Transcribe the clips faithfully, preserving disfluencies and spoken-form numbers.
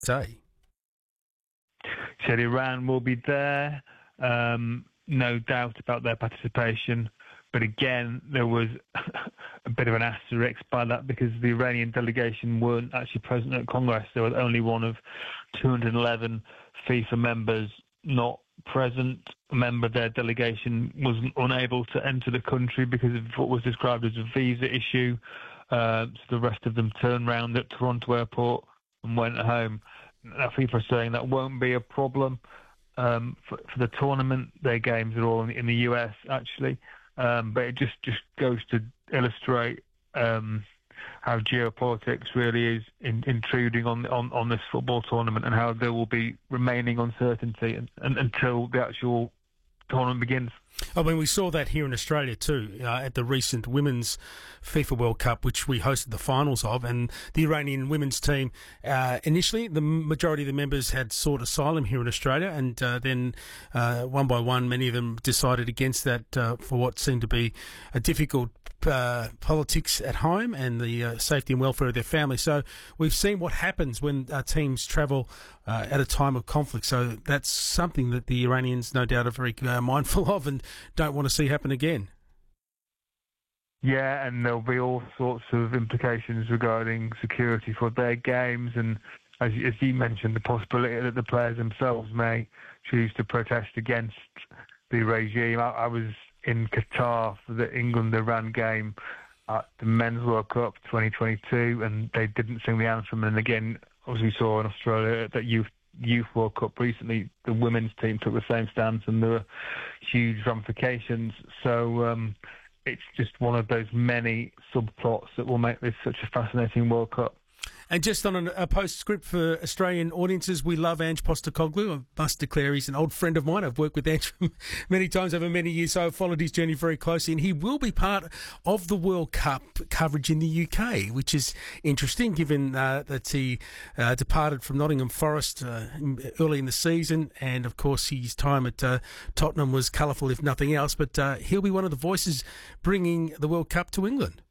say. Said Iran will be there. Um, no doubt about their participation. But again, there was a bit of an asterisk by that because the Iranian delegation weren't actually present at Congress. There was only one of two hundred eleven FIFA members not present. A member of their delegation was unable to enter the country because of what was described as a visa issue. Uh, so the rest of them turned round at Toronto Airport and went home. Now, FIFA are saying that won't be a problem um, for, for the tournament. Their games are all in, in the U S, actually. Um, but it just, just goes to illustrate um, how geopolitics really is in, intruding on, on, on this football tournament and how there will be remaining uncertainty and, and, until the actual tournament begins. I mean, we saw that here in Australia too uh, at the recent Women's FIFA World Cup, which we hosted the finals of, and the Iranian women's team, uh, initially the majority of the members had sought asylum here in Australia, and uh, then uh, one by one many of them decided against that uh, for what seemed to be a difficult Uh, politics at home and the uh, safety and welfare of their family. So we've seen what happens when uh, teams travel uh, at a time of conflict. So that's something that the Iranians no doubt are very uh, mindful of and don't want to see happen again. Yeah, and there'll be all sorts of implications regarding security for their games, and as, as you mentioned, the possibility that the players themselves may choose to protest against the regime. I, I was in Qatar for the England-Iran game at the Men's World Cup twenty twenty-two, and they didn't sing the anthem. And again, as we saw in Australia at that Youth Youth World Cup recently, the women's team took the same stance, and there were huge ramifications. So um, it's just one of those many subplots that will make this such a fascinating World Cup. And just on a postscript for Australian audiences, we love Ange Postecoglou. I must declare he's an old friend of mine. I've worked with Ange many times over many years, so I've followed his journey very closely. And he will be part of the World Cup coverage in the U K, which is interesting given uh, that he uh, departed from Nottingham Forest uh, early in the season. And, of course, his time at uh, Tottenham was colourful, if nothing else. But uh, he'll be one of the voices bringing the World Cup to England.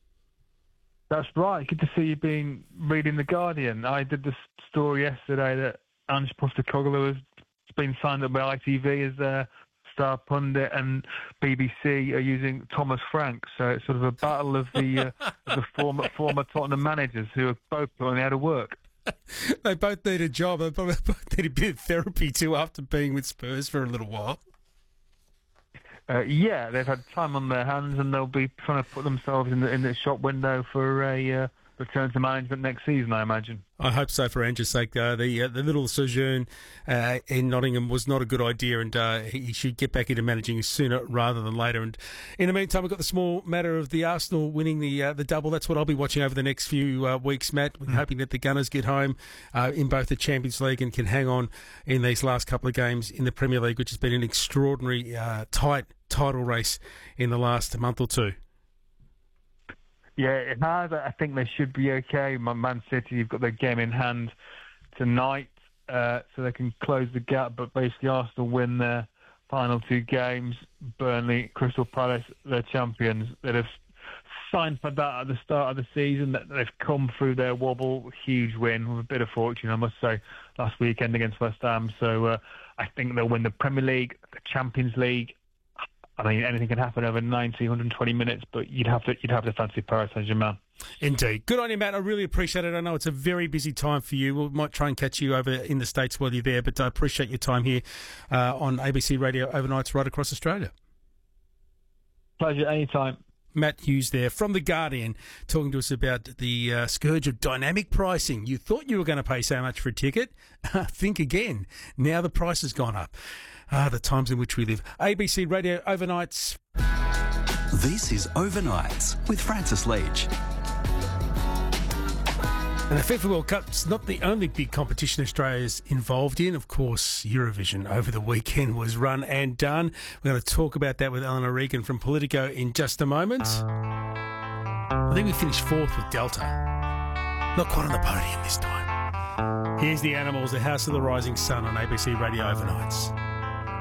That's right. Good to see you been reading The Guardian. I did this story yesterday that Ange Postecoglou has been signed up by I T V as their star pundit, and B B C are using Thomas Frank. So it's sort of a battle of the uh, of the former former Tottenham managers who are both learning how to work. They both need a job. They both need a bit of therapy too after being with Spurs for a little while. Uh, yeah, they've had time on their hands, and they'll be trying to put themselves in the in the shop window for a uh, return to management next season, I imagine. I hope so for Ange's sake. Uh, the uh, the little sojourn uh, in Nottingham was not a good idea, and uh, he should get back into managing sooner rather than later. And in the meantime, we've got the small matter of the Arsenal winning the uh, the double. That's what I'll be watching over the next few uh, weeks, Matt. We're mm. hoping that the Gunners get home uh, in both the Champions League and can hang on in these last couple of games in the Premier League, which has been an extraordinary uh, tight title race in the last month or two. Yeah, it has. I think they should be okay. Man City, you've got their game in hand tonight, uh, so they can close the gap. But basically, Arsenal win their final two games. Burnley, Crystal Palace, they're champions. They'd have signed for that at the start of the season. That they've come through their wobble. Huge win with a bit of fortune, I must say, last weekend against West Ham. So uh, I think they'll win the Premier League, the Champions League. I mean, anything can happen over ninety, one hundred twenty minutes, but you'd have to you'd have to fancy Paris Saint-Germain. Indeed. Good on you, Matt. I really appreciate it. I know it's a very busy time for you. We might try and catch you over in the States while you're there, but I appreciate your time here uh, on A B C Radio overnights right across Australia. Pleasure, anytime. Matt Hughes there from The Guardian talking to us about the uh, scourge of dynamic pricing. You thought you were going to pay so much for a ticket. Think again. Now the price has gone up. Ah, the times in which we live. A B C Radio Overnights. This is Overnights with Francis Leach. And the FIFA World Cup's not the only big competition Australia's involved in. Of course, Eurovision over the weekend was run and done. We're going to talk about that with Eleanor Regan from Politico in just a moment. I think we finished fourth with Delta. Not quite on the podium this time. Here's the Animals, the House of the Rising Sun on A B C Radio Overnights.